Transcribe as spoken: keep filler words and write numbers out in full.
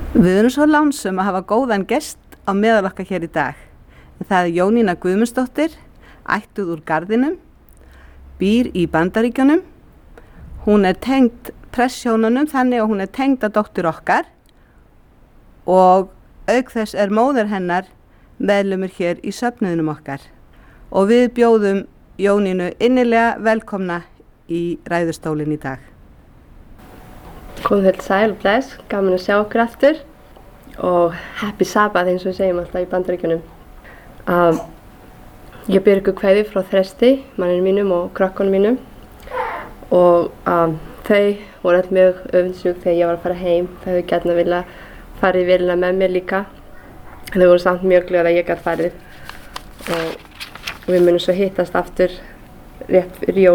Við erum svo lánsum að hafa góðan gest á meðal okkar hér í dag. Það er Jónína Guðmundsdóttir, ættuð úr Garðinum, býr í Bandaríkjunum. Hún er tengd presshjónunum þannig að hún er tengd að dóttur okkar og auk þess er móðir hennar meðlumur hér í söfnuðinum okkar. Og við bjóðum Jónínu innilega velkomna í ræðustólinn í dag. Komið til sæl og bless, gaman að sjá okkur aftur og happy Sabbath eins og við segjum alltaf í Bandaríkjunum. Um, ég ber ykkur kveðju frá Þresti, manninu mínum og krökkunum mínum og um, þau voru öll mjög öfundsjúk þegar ég var að fara heim. Þau hefðu gjarnan viljað fara í vélina með mér líka. Þau voru samt mjög glöð að ég gat farið og við munum svo hittast aftur rétt fyrir jól